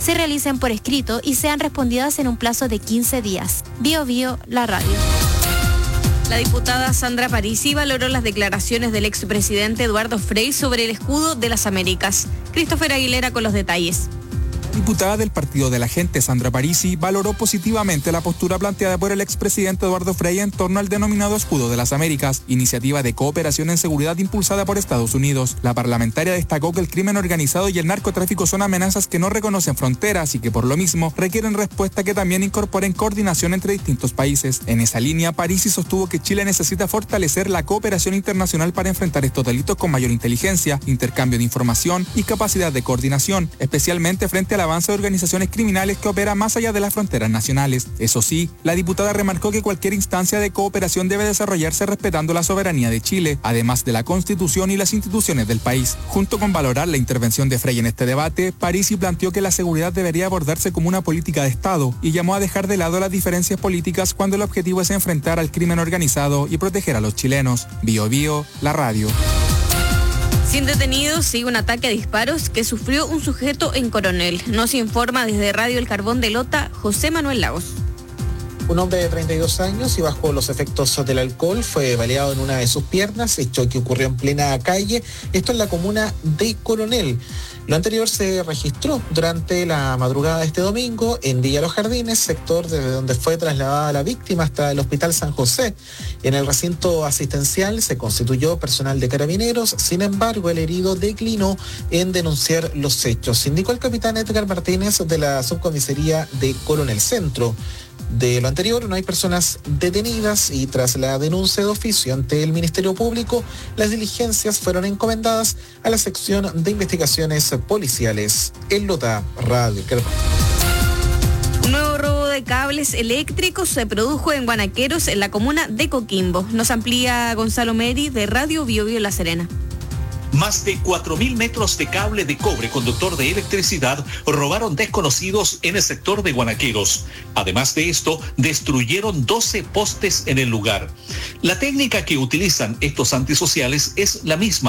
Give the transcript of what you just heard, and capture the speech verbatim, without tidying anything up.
se realicen por escrito y sean respondidas en un plazo de quince días. Bio Bio, la radio. La diputada Sandra Parisi valoró las declaraciones del expresidente Eduardo Frei sobre el escudo de las Américas. Christopher Aguilera con los detalles. Diputada del Partido de la Gente, Sandra Parisi, valoró positivamente la postura planteada por el expresidente Eduardo Frei en torno al denominado Escudo de las Américas, iniciativa de cooperación en seguridad impulsada por Estados Unidos. La parlamentaria destacó que el crimen organizado y el narcotráfico son amenazas que no reconocen fronteras y que por lo mismo requieren respuesta que también incorporen coordinación entre distintos países. En esa línea, Parisi sostuvo que Chile necesita fortalecer la cooperación internacional para enfrentar estos delitos con mayor inteligencia, intercambio de información y capacidad de coordinación, especialmente frente a la avance de organizaciones criminales que operan más allá de las fronteras nacionales. Eso sí, la diputada remarcó que cualquier instancia de cooperación debe desarrollarse respetando la soberanía de Chile, además de la Constitución y las instituciones del país. Junto con valorar la intervención de Frei en este debate, Parisi planteó que la seguridad debería abordarse como una política de Estado y llamó a dejar de lado las diferencias políticas cuando el objetivo es enfrentar al crimen organizado y proteger a los chilenos. Bio Bio, la radio. Sin detenidos, sigue un ataque a disparos que sufrió un sujeto en Coronel. Nos informa desde Radio El Carbón de Lota, José Manuel Lagos. Un hombre de treinta y dos años y bajo los efectos del alcohol fue baleado en una de sus piernas, hecho que ocurrió en plena calle, esto en la comuna de Coronel. Lo anterior se registró durante la madrugada de este domingo en Villa Los Jardines, sector desde donde fue trasladada la víctima hasta el Hospital San José. En el recinto asistencial se constituyó personal de carabineros, sin embargo el herido declinó en denunciar los hechos, indicó el capitán Edgar Martínez de la subcomisaría de Coronel Centro. De lo anterior, no hay personas detenidas y tras la denuncia de oficio ante el Ministerio Público, las diligencias fueron encomendadas a la sección de investigaciones policiales. En Lota, Radio Carbón. Un nuevo robo de cables eléctricos se produjo en Guanaqueros, en la comuna de Coquimbo. Nos amplía Gonzalo Meri de Radio Bio Bio La Serena. Más de cuatro mil metros de cable de cobre conductor de electricidad robaron desconocidos en el sector de Guanaqueros. Además de esto, destruyeron doce postes en el lugar. La técnica que utilizan estos antisociales es la misma,